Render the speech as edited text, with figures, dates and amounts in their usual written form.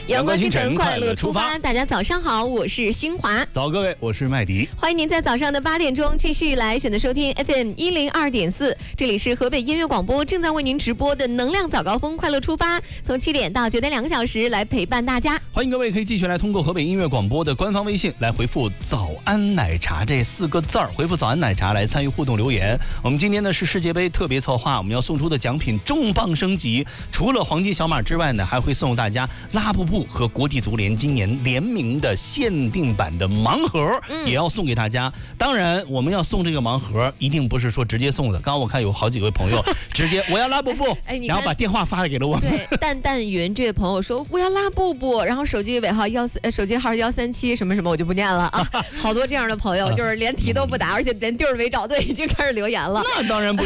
阳光清晨，快乐出发。大家早上好，我是新华。 早，各位，我是麦迪。 欢迎您在早上的8点钟继续来选择收听 FM 102.4，这里是河北音乐广播正在为您直播的能量早高峰，快乐出发，从7点到9点2个小时来陪伴大家。 欢迎各位可以继续来通过河北音乐广播的官方微信来回复早安奶茶这4个字儿，回复早安奶茶来参与互动留言。我们今天呢是世界杯特别策划，我们要送出的奖品重磅升级，除了黄金小马之外呢，还会送大家拉布布和国际足联今年联名的限定版的盲盒，也要送给大家。当然我们要送这个盲盒一定不是说直接送的，刚刚我看有好几位朋友直接我要拉布布然后把电话发给了我们。 对，淡云这位朋友说我要拉布布，然后手机尾号手机号137什么什么我就不念了啊。好多这样的朋友就是连题都不打，而且连地儿没找对已经开始留言了。 那当然不